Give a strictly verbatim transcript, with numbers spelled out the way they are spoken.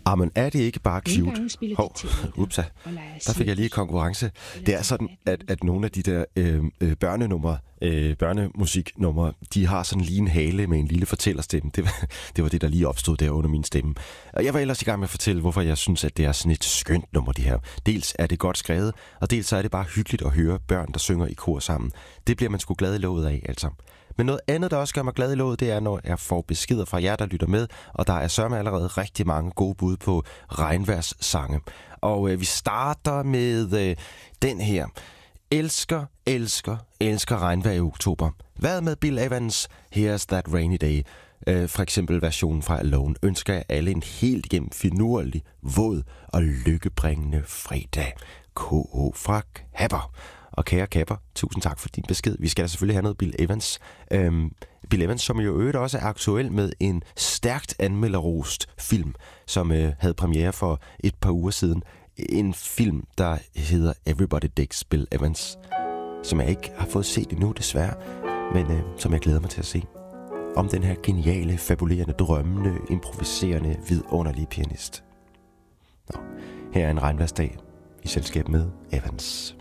Ah, men er det ikke bare cute? Hov, upsa, der fik jeg lige konkurrence. Det er sådan, at, at nogle af de der øh, øh, børnenumre, øh, børnemusiknumre, de har sådan lige en hale med en lille fortællerstemme. Det, det var det, der lige opstod der under min stemme. Og jeg var ellers i gang med at fortælle, hvorfor jeg synes, at det er sådan et skønt nummer, det her. Dels er det godt skrevet, og dels så er det bare hyggeligt at høre børn, der synger i kor sammen. Det bliver man sgu glad i låget af, altså. Men noget andet, der også gør mig glad i låget, det er, når jeg får beskeder fra jer, der lytter med, og der er sørme allerede rigtig mange gode bud på regnværssange. Og øh, vi starter med øh, den her. Elsker, elsker, elsker regnvejr i oktober. Hvad med Bill Evans' Here's That Rainy Day? Øh, for eksempel versionen fra Alone. Ønsker jeg alle en helt igennem finurlig, våd og lykkebringende fredag. K H fra Kapper. Og kære Kapper, tusind tak for din besked. Vi skal da selvfølgelig have noget Bill Evans. Øhm, Bill Evans, som jo øvrigt også er aktuel med en stærkt anmelderrost film, som øh, havde premiere for et par uger siden. En film, der hedder Everybody Digs Bill Evans, som jeg ikke har fået set endnu, desværre, men øh, som jeg glæder mig til at se. Om den her geniale, fabulerende, drømmende, improviserende, vidunderlige pianist. Nå, her er en regnværsdag i selskab med Evans.